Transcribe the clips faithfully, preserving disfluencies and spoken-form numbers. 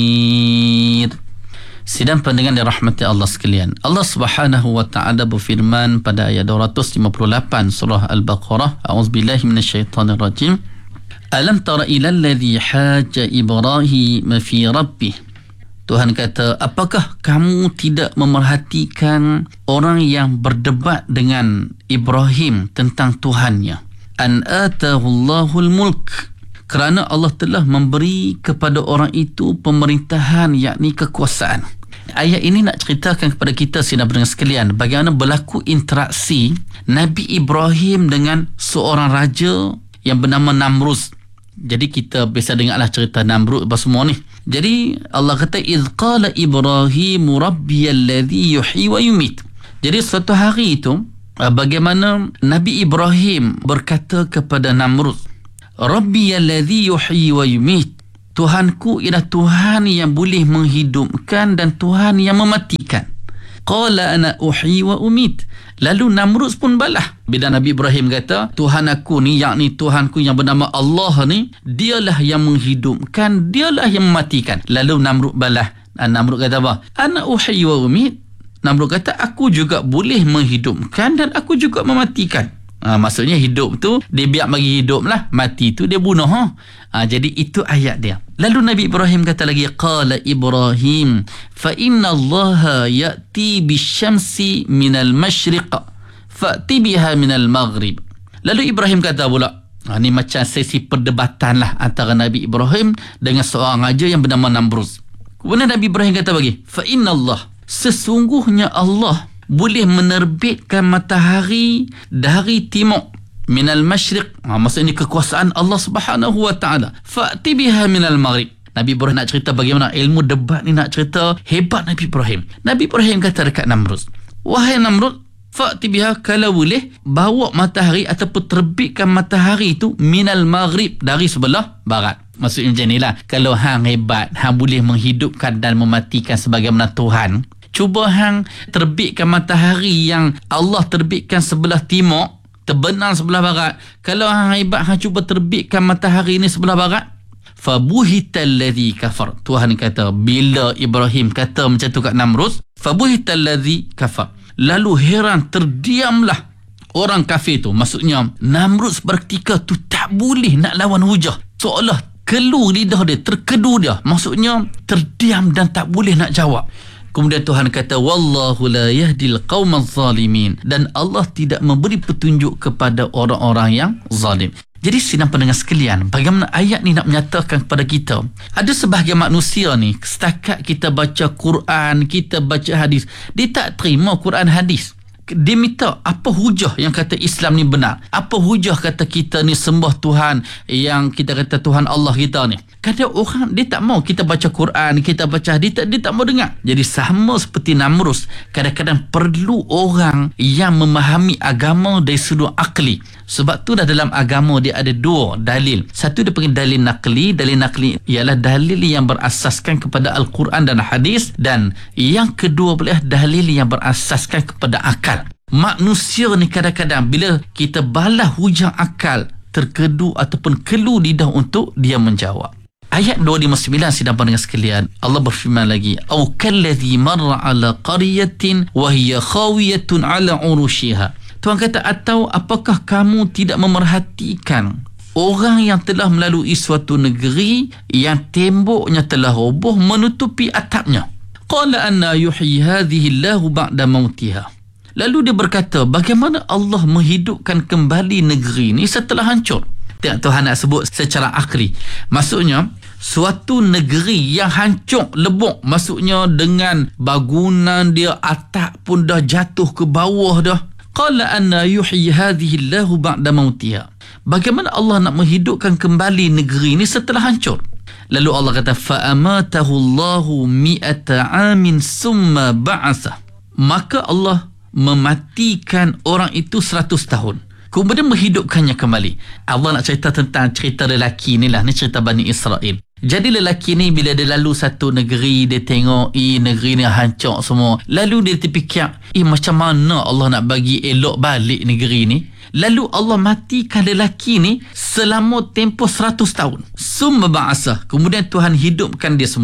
Sidang pendengar dirahmati Allah sekalian, Allah Subhanahu wa taala berfirman pada ayat dua ratus lima puluh lapan surah Al-Baqarah, a'udzubillahi minasyaitonir rajim. Alam tara ilal ladzi haja Ibrahim fi rabbih. Tuhan kata, apakah kamu tidak memerhatikan orang yang berdebat dengan Ibrahim tentang Tuhannya? An atahullahul mulk. Kerana Allah telah memberi kepada orang itu pemerintahan, yakni kekuasaan. Ayat ini nak ceritakan kepada kita sidang pendengar sekalian bagaimana berlaku interaksi Nabi Ibrahim dengan seorang raja yang bernama Namrud. Jadi kita biasa dengarlah cerita Namrud apa semua ni. Jadi Allah kata iz qala Ibrahim rabbiyalladzi yuhyi wa yumit. Jadi suatu hari itu bagaimana Nabi Ibrahim berkata kepada Namrud, Rabbiyalladzi yuhyi wa yumit. Tuhanku ialah Tuhan yang boleh menghidupkan dan Tuhan yang mematikan. Qala ana uhyi wa umit. Lalu Namrud pun balah. Bila Nabi Ibrahim kata, Tuhan aku ni, yakni Tuhanku yang bernama Allah ni, dialah yang menghidupkan, dialah yang mematikan. Lalu Namrud balah. Namrud kata apa? Ana uhyi wa umit. Namrud kata, aku juga boleh menghidupkan dan aku juga mematikan. Ha, maksudnya hidup tu dia biar bagi hidup lah, mati tu dia bunuh. Ha? Ha, jadi itu ayat dia. Lalu Nabi Ibrahim kata lagi, qala Ibrahim fa inna Allah ya'ti bisyamsi minal masyriq fa'ti biha minal maghrib. Lalu Ibrahim kata pula, ha, ni macam sesi perdebatan lah antara Nabi Ibrahim dengan seorang raja yang bernama Namrud. Kemudian Nabi Ibrahim kata bagi, fa inna Allah, sesungguhnya Allah boleh menerbitkan matahari dari timur, minal masyriq. Ha, maksudnya kekuasaan Allah Subhanahu wa taala. Fa'ti biha minal maghrib. Nabi Ibrahim nak cerita bagaimana ilmu debat ni, nak cerita hebat Nabi Ibrahim. Nabi Ibrahim kata dekat Namrud, wahai Namrud, fa'ti biha, kalau boleh bawa matahari ataupun terbitkan matahari itu minal maghrib, dari sebelah barat. Maksudnya macam inilah, kalau hang hebat, hang boleh menghidupkan dan mematikan sebagaimana Tuhan, cuba hang terbitkan matahari yang Allah terbitkan sebelah timur, terbenam sebelah barat. Kalau hang hebat, hang cuba terbitkan matahari ini sebelah barat. Fabuhital ladzi kafar. Tuhan kata, bila Ibrahim kata macam tu kat Namrud, fabuhital ladzi kafar, lalu heran, terdiamlah orang kafir tu. Maksudnya Namrud berketika tu tak boleh nak lawan hujah, seolah keluar lidah dia, terkedu dia. Maksudnya terdiam dan tak boleh nak jawab. Kemudian Tuhan kata, wallahu la yahdil qaumaz zalimin, dan Allah tidak memberi petunjuk kepada orang-orang yang zalim. Jadi sidang pendengar sekalian, bagaimana ayat ni nak menyatakan kepada kita, ada sebahagian manusia ni, setakat kita baca Quran, kita baca hadis, dia tak terima Quran hadis. Dia minta apa hujah yang kata Islam ni benar, apa hujah kata kita ni sembah Tuhan yang kita kata Tuhan Allah kita ni. Kadang orang dia tak mau kita baca Quran, kita baca hadis, dia, dia tak mau dengar. Jadi sama seperti Namrud, kadang-kadang perlu orang yang memahami agama dari sudut akli. Sebab tu dah dalam agama dia ada dua dalil. Satu dia panggil dalil nakli. Dalil nakli ialah dalil yang berasaskan kepada Al-Quran dan hadis, dan yang kedua pula dalil yang berasaskan kepada akal. Manusia ni kadang-kadang bila kita balas hujah akal, terkedu ataupun kelu lidah untuk dia menjawab. Ayat dua ratus lima puluh sembilan sidang pendengar sekalian, Allah berfirman lagi, au kalladhi marra ala qaryatin wa hiya khawiyatun ala urushiha. Tuhan kata, atau apakah kamu tidak memerhatikan orang yang telah melalui suatu negeri yang temboknya telah roboh menutupi atapnya. Qala anna yuhyi hadhihi Allahu ba'da mautiha. Lalu dia berkata, bagaimana Allah menghidupkan kembali negeri ini setelah hancur? Tengok Tuhan nak sebut secara akli. Maksudnya, suatu negeri yang hancur, lebok, maksudnya dengan bangunan dia, atap pun dah jatuh ke bawah dah. Qala anna yuhyi hadhihi Allahu ba'da mautiha. Bagaimana Allah nak menghidupkan kembali negeri ini setelah hancur? Lalu Allah kata, fa'amatahu Allahu mi'ata amin summa ba'asah. Maka Allah mematikan orang itu seratus tahun, kemudian menghidupkannya kembali. Allah nak cerita tentang cerita lelaki ni lah. Ni cerita Bani Israel. Jadi lelaki ni bila dia lalu satu negeri, dia tengok eh negeri ni hancur semua. Lalu dia terfikir, eh macam mana Allah nak bagi elok balik negeri ni? Lalu Allah matikan lelaki ni selama tempoh seratus tahun. Summa ba'asah. Kemudian Tuhan hidupkan dia semula.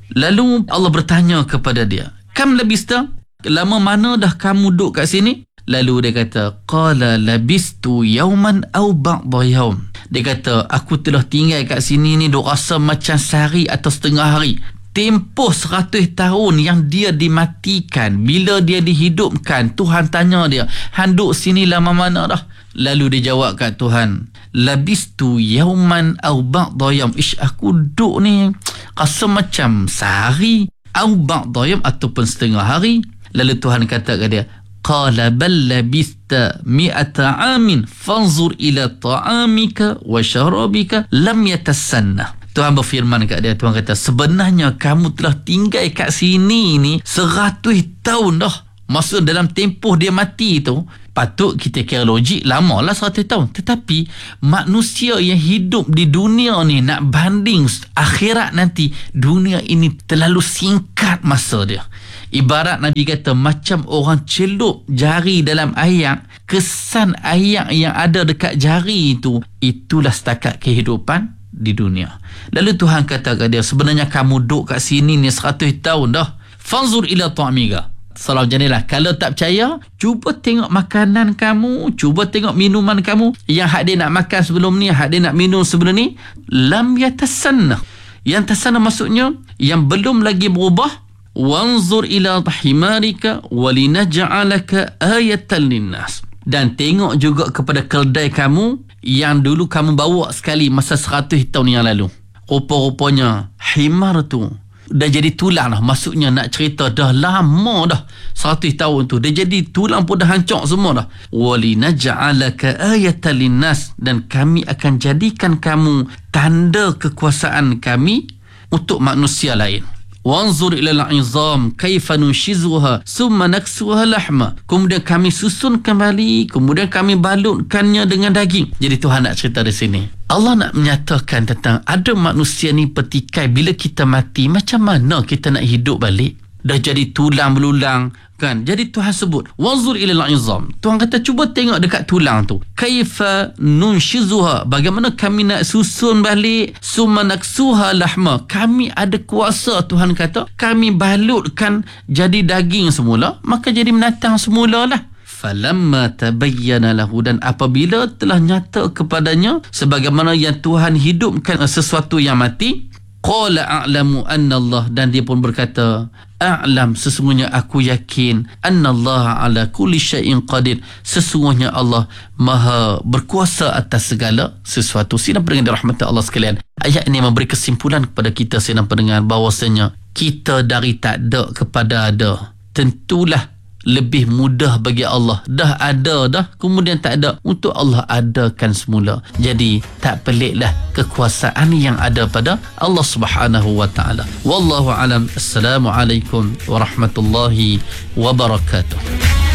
Lalu Allah bertanya kepada dia, kam labista? Lama mana dah kamu duduk kat sini? Lalu dia kata, qala labistu yauman aw ba'da yaum. Dia kata, aku telah tinggal kat sini ni duk rasa macam sehari atau setengah hari. Tempoh seratus tahun yang dia dimatikan, bila dia dihidupkan, Tuhan tanya dia, han duk sini lama mana dah? Lalu dia jawab kat Tuhan, labistu yauman aw ba'da yaum. Ish, aku duduk ni rasa macam sehari, aw ba'da yaum, ataupun setengah hari. Lalu Tuhan kata kat dia, qala bal labista mi'ata amin fanzur ila ta'amika wa syarabika lam yatasanna. Tuhan berfirman kat dia, Tuhan kata, sebenarnya kamu telah tinggal kat sini ni seratus tahun dah. Maksud dalam tempoh dia mati tu, patut kita kira logik lama lah seratus tahun. Tetapi manusia yang hidup di dunia ni nak banding akhirat nanti, dunia ini terlalu singkat masa dia. Ibarat Nabi kata macam orang celup jari dalam ayak, kesan ayak yang ada dekat jari itu, itulah setakat kehidupan di dunia. Lalu Tuhan kata kat dia, sebenarnya kamu duduk kat sini ni seratus tahun dah. Fanzur ila ta'amiga. Salam jadilah. Kalau tak percaya, cuba tengok makanan kamu, cuba tengok minuman kamu. Yang hak dia nak makan sebelum ni, hak dia nak minum sebelum ni, lam yatasanna. Yang tasanna maksudnya yang belum lagi berubah. Wanzur ila himarika walinaj'alaka ayatan linnas. Dan tengok juga kepada keldai kamu yang dulu kamu bawa sekali masa seratus tahun yang lalu. Rupa-rupanya himar tu dah jadi tulang dah. Maksudnya nak cerita dah lama dah seratus tahun tu. Dia jadi tulang pun dah hancur semua dah. Walinaj'alaka ayatan linnas. Dan kami akan jadikan kamu tanda kekuasaan kami untuk manusia lain. Wanzur ila al-'izam kaifa nunshizuha summa naksuha lahma. Kemudian kami susun kembali, kemudian kami balutkannya dengan daging. Jadi Tuhan nak cerita di sini, Allah nak menyatakan tentang ada manusia ni petikai bila kita mati, macam mana kita nak hidup balik? Dah jadi tulang belulang kan. Jadi Tuhan sebut wanzur ila al-'izam. Tuhan kata cuba tengok dekat tulang tu. Kaifa nunshizuha, bagaimana kami nak susun balik, summa naksuha lahma. Kami ada kuasa, Tuhan kata, kami balutkan jadi daging semula, maka jadi binatang semula lah. Falamma tabayyana lahu, dan apabila telah nyata kepadanya sebagaimana yang Tuhan hidupkan sesuatu yang mati, qala a'lamu anna Allah, dan dia pun berkata, a'lam, sesungguhnya aku yakin, anna Allah ala kulli syai'in qadir, sesungguhnya Allah maha berkuasa atas segala sesuatu. Sidang pendengar dirahmati Allah sekalian, ayat ini memberi kesimpulan kepada kita sidang pendengar bahawasanya kita dari tak ada kepada ada tentulah lebih mudah bagi Allah. Dah ada dah, kemudian tak ada, untuk Allah adakan semula. Jadi tak peliklah kekuasaan yang ada pada Allah Subhanahu wa taala. Wallahu alam. Assalamualaikum warahmatullahi wabarakatuh.